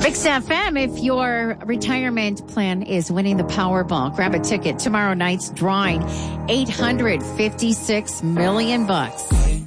Fix FM, if your retirement plan is winning the Powerball, grab a ticket. Tomorrow night's drawing $856 million.